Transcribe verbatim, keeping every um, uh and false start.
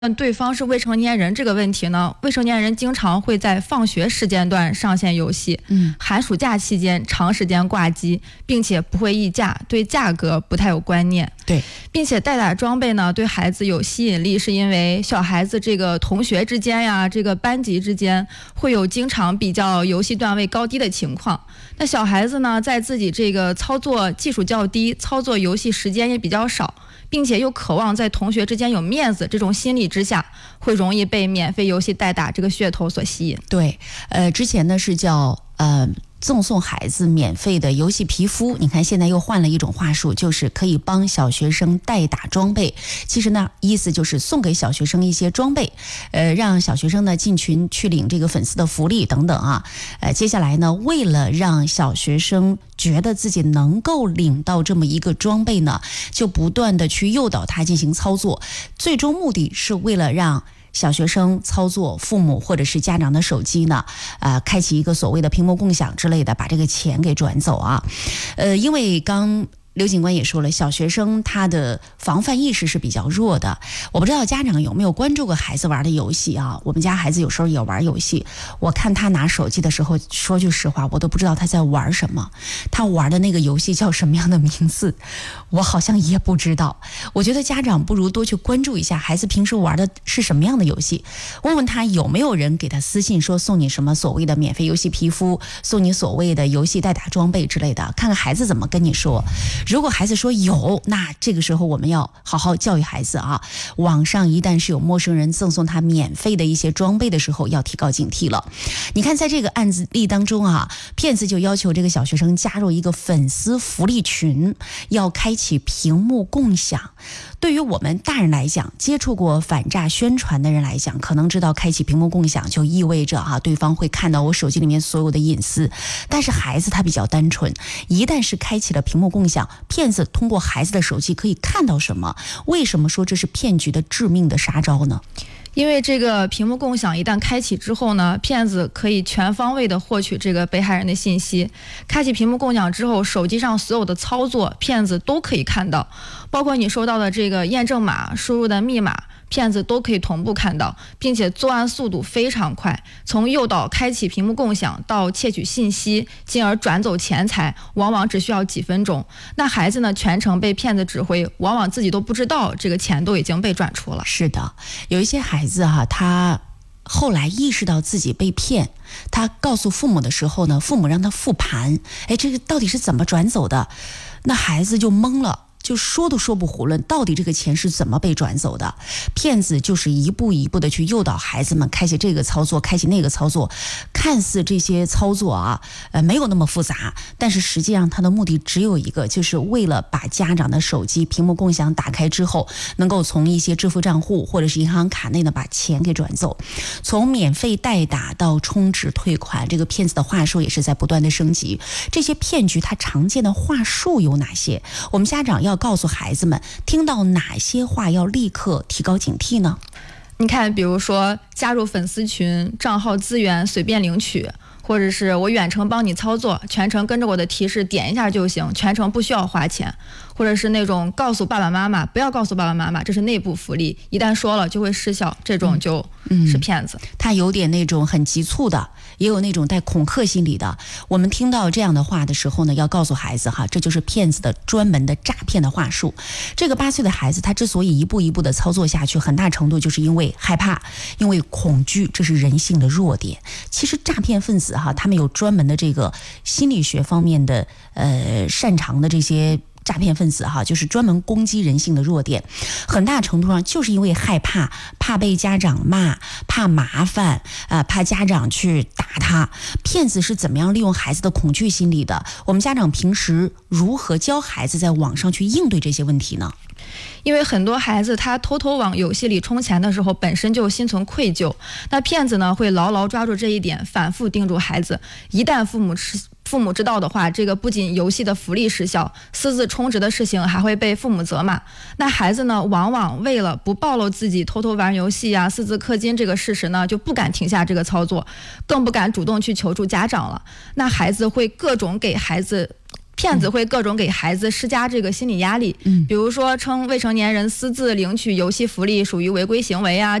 对方是未成年人这个问题呢，未成年人经常会在放学时间段上线游戏，嗯，寒暑假期间长时间挂机，并且不会议价，对价格不太有观念。 对， 并且代打装备呢，对孩子有吸引力，是因为小孩子这个同学之间呀，这个班级之间会有经常比较游戏段位高低的情况。那小孩子呢，在自己这个操作技术较低，操作游戏时间也比较少，并且又渴望在同学之间有面子，这种心理之下，会容易被免费游戏代打这个噱头所吸引。 对，呃，之前呢是叫呃。赠送孩子免费的游戏皮肤，你看现在又换了一种话术，就是可以帮小学生代打装备。其实呢，意思就是送给小学生一些装备，呃，让小学生呢进群去领这个粉丝的福利等等啊。呃，接下来呢，为了让小学生觉得自己能够领到这么一个装备呢，就不断的去诱导他进行操作，最终目的是为了让小学生操作父母或者是家长的手机呢，呃，开启一个所谓的屏幕共享之类的，把这个钱给转走啊。呃，因为刚刘警官也说了，小学生他的防范意识是比较弱的。我不知道家长有没有关注过孩子玩的游戏啊？我们家孩子有时候也玩游戏，我看他拿手机的时候，说句实话，我都不知道他在玩什么。他玩的那个游戏叫什么样的名字，我好像也不知道。我觉得家长不如多去关注一下孩子平时玩的是什么样的游戏，问问他有没有人给他私信说送你什么所谓的免费游戏皮肤，送你所谓的游戏代打装备之类的，看看孩子怎么跟你说。如果孩子说有，那这个时候我们要好好教育孩子啊。网上一旦是有陌生人赠送他免费的一些装备的时候，要提高警惕了。你看在这个案例当中啊，骗子就要求这个小学生加入一个粉丝福利群，要开启屏幕共享。对于我们大人来讲，接触过反诈宣传的人来讲，可能知道开启屏幕共享就意味着啊，对方会看到我手机里面所有的隐私。但是孩子他比较单纯，一旦是开启了屏幕共享，骗子通过孩子的手机可以看到什么？为什么说这是骗局的致命的杀招呢？ 因为这个屏幕共享一旦开启之后呢，骗子可以全方位的获取这个被害人的信息。开启屏幕共享之后，手机上所有的操作，骗子都可以看到，包括你收到的这个验证码、输入的密码，骗子都可以同步看到，并且作案速度非常快，从诱导开启屏幕共享到窃取信息，进而转走钱财，往往只需要几分钟。那孩子呢，全程被骗子指挥，往往自己都不知道这个钱都已经被转出了。 是的，有一些孩子哈、啊，他后来意识到自己被骗，他告诉父母的时候呢，父母让他复盘，哎，这个到底是怎么转走的？那孩子就懵了。就说都说不囫囵，到底这个钱是怎么被转走的？骗子就是一步一步的去诱导孩子们开启这个操作，开启那个操作，看似这些操作啊，呃，没有那么复杂，但是实际上它的目的只有一个，就是为了把家长的手机屏幕共享打开之后，能够从一些支付账户或者是银行卡内呢把钱给转走。从免费代打到充值退款，这个骗子的话术也是在不断的升级。这些骗局它常见的话术有哪些？我们家长要要告诉孩子们听到哪些话要立刻提高警惕呢？ 你看，比如说加入粉丝群，账号资源随便领取，或者是我远程帮你操作，全程跟着我的提示点一下就行，全程不需要花钱。或者是那种告诉爸爸妈妈，不要告诉爸爸妈妈，这是内部福利，一旦说了就会失效，这种就是骗子。 嗯、他有点那种很急促的，也有那种带恐吓心理的。我们听到这样的话的时候呢，要告诉孩子哈，这就是骗子的专门的诈骗的话术。这个八岁的孩子他之所以一步一步的操作下去，很大程度就是因为害怕，因为恐惧，这是人性的弱点。其实诈骗分子哈，他们有专门的这个心理学方面的呃擅长的这些诈骗分子哈，就是专门攻击人性的弱点，很大程度上就是因为害怕，怕被家长骂，怕麻烦啊、呃，怕家长去打他。骗子是怎么样利用孩子的恐惧心理的？我们家长平时如何教孩子在网上去应对这些问题呢？ 因为很多孩子他偷偷往游戏里充钱的时候，本身就心存愧疚，那骗子呢会牢牢抓住这一点，反复叮嘱孩子，一旦父母吃父母知道的话，这个不仅游戏的福利失效，私自充值的事情还会被父母责骂。那孩子呢，往往为了不暴露自己偷偷玩游戏啊、私自氪金这个事实呢，就不敢停下这个操作，更不敢主动去求助家长了。那孩子会各种给孩子骗子会各种给孩子施加这个心理压力， 嗯， 比如说称未成年人私自领取游戏福利属于违规行为啊。